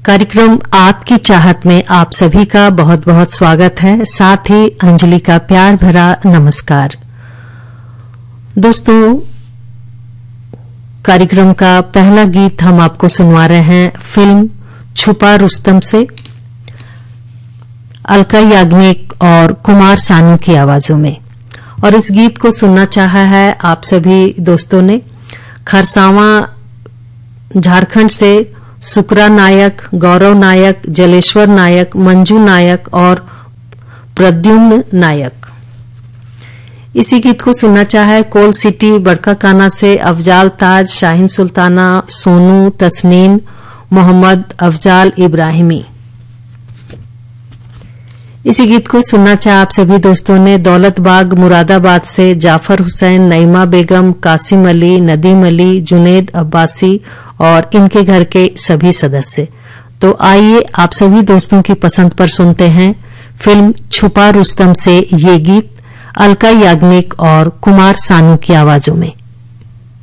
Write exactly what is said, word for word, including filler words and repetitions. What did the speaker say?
कार्यक्रम आपकी चाहत में आप सभी का बहुत बहुत स्वागत है। साथ ही अंजलि का प्यार भरा नमस्कार। दोस्तों, कार्यक्रम का पहला गीत हम आपको सुनवा रहे हैं फिल्म छुपा रुस्तम से, अलका याग्निक और कुमार सानू की आवाजों में। और इस गीत को सुनना चाहा है आप सभी दोस्तों ने खरसावा झारखंड से सुकरा नायक, गौरव नायक, जलेश्वर नायक, मंजू नायक और प्रद्युम्न नायक। इसी गीत को सुनना चाहा है कोल सिटी बड़का काना से अफजाल ताज, शाहीन सुल्ताना, सोनू, तस्नीन, मोहम्मद अफजाल इब्राहिमी। इसी गीत को सुनना चाहा आप सभी दोस्तों ने दौलत बाग मुरादाबाद से जाफर हुसैन, नईमा बेगम, कासिम अली, नदीम अली, जुनेद अब्बासी और इनके घर के सभी सदस्य। तो आइए आप सभी दोस्तों की पसंद पर सुनते हैं फिल्म छुपा रुस्तम से ये गीत अलका याग्निक और कुमार सानू की आवाजों में।